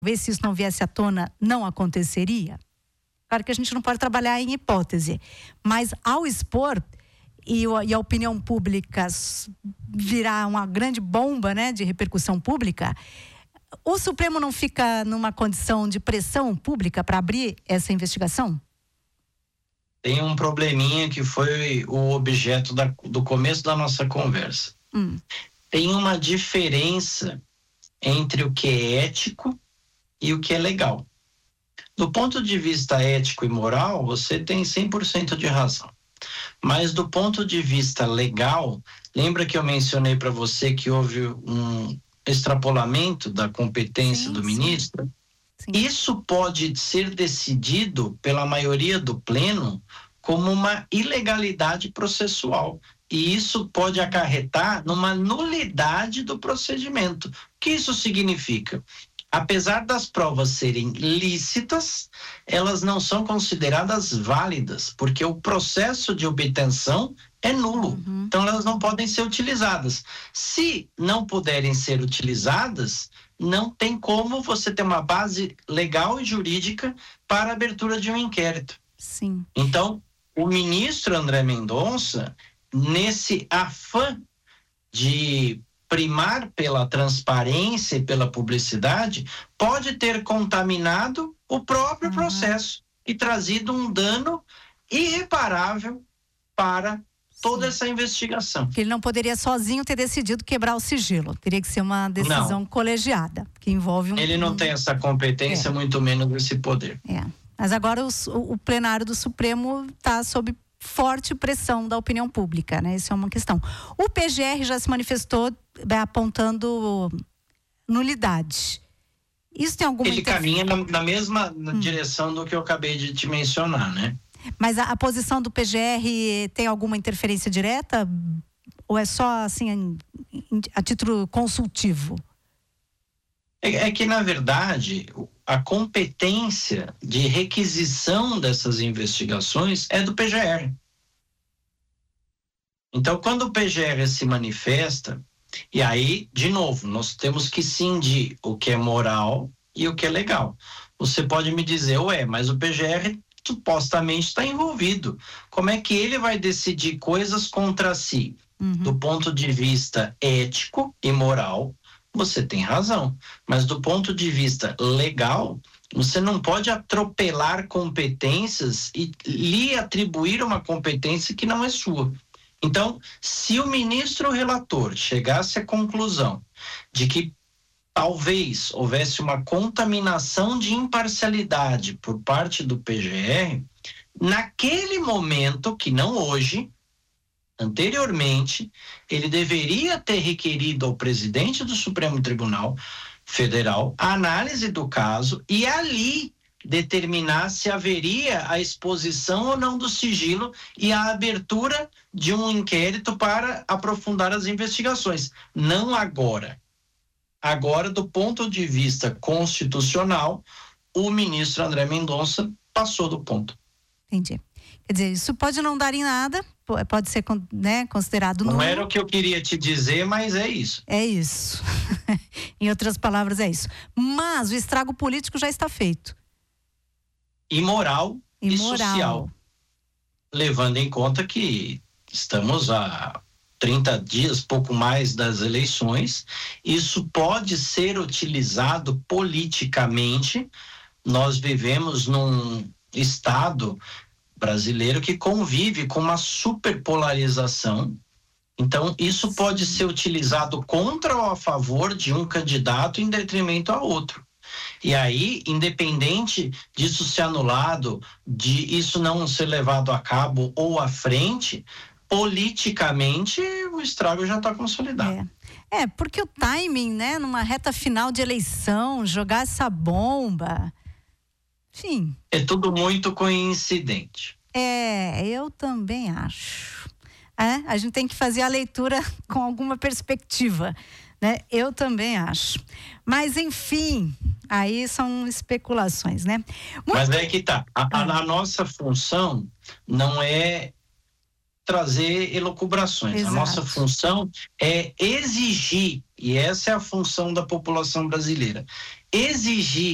talvez se isso não viesse à tona, não aconteceria? Claro que a gente não pode trabalhar em hipótese, mas ao expor e a opinião pública virar uma grande bomba, né, de repercussão pública, o Supremo não fica numa condição de pressão pública para abrir essa investigação? Tem um probleminha que foi o objeto do começo da nossa conversa. Tem uma diferença entre o que é ético e o que é legal. Do ponto de vista ético e moral, você tem 100% de razão. Mas do ponto de vista legal, lembra que eu mencionei para você que houve um extrapolamento da competência do ministro? Sim. Isso pode ser decidido pela maioria do pleno como uma ilegalidade processual. E isso pode acarretar numa nulidade do procedimento. O que isso significa? Apesar das provas serem lícitas, elas não são consideradas válidas, porque o processo de obtenção é nulo. Então, elas não podem ser utilizadas. Se não puderem ser utilizadas, não tem como você ter uma base legal e jurídica para a abertura de um inquérito. Sim. Então, o ministro André Mendonça, nesse afã de primar pela transparência e pela publicidade, pode ter contaminado o próprio processo e trazido um dano irreparável para toda essa investigação. Que ele não poderia sozinho ter decidido quebrar o sigilo. Teria que ser uma decisão colegiada, que envolve Ele não tem essa competência, muito menos esse poder. Mas agora o plenário do Supremo está sob forte pressão da opinião pública, né? Isso é uma questão. O PGR já se manifestou apontando nulidade. Isso tem alguma... Ele caminha na mesma direção do que eu acabei de te mencionar, né? Mas a posição do PGR tem alguma interferência direta? Ou é só, assim, a título consultivo? É que, na verdade, a competência de requisição dessas investigações é do PGR. Então, quando o PGR se manifesta, e aí, de novo, nós temos que cindir o que é moral e o que é legal. Você pode me dizer, mas o PGR supostamente está envolvido. Como é que ele vai decidir coisas contra si? Do ponto de vista ético e moral, você tem razão. Mas do ponto de vista legal, você não pode atropelar competências e lhe atribuir uma competência que não é sua. Então, se o ministro relator chegasse à conclusão de que talvez houvesse uma contaminação de imparcialidade por parte do PGR, naquele momento, que não hoje, anteriormente, ele deveria ter requerido ao presidente do Supremo Tribunal Federal a análise do caso e ali determinar se haveria a exposição ou não do sigilo e a abertura de um inquérito para aprofundar as investigações. Não agora. Agora, do ponto de vista constitucional, o ministro André Mendonça passou do ponto. Entendi. Quer dizer, isso pode não dar em nada, pode ser, né, considerado nulo. Não era o que eu queria te dizer, mas é isso. É isso. Em outras palavras, é isso. Mas o estrago político já está feito. Imoral e social. Levando em conta que estamos a 30 dias, pouco mais das eleições, isso pode ser utilizado politicamente. Nós vivemos num estado brasileiro que convive com uma superpolarização. Então, isso pode ser utilizado contra ou a favor de um candidato em detrimento a outro. E aí, independente disso ser anulado, de isso não ser levado a cabo ou à frente, politicamente o estrago já está consolidado. Porque o timing, né, numa reta final de eleição, jogar essa bomba, enfim. É tudo muito coincidente. Eu também acho. A gente tem que fazer a leitura com alguma perspectiva, né? Eu também acho. Mas, enfim, aí são especulações, né? Mas é que tá. A nossa função não é trazer elucubrações. Exato. A nossa função é exigir, e essa é a função da população brasileira, exigir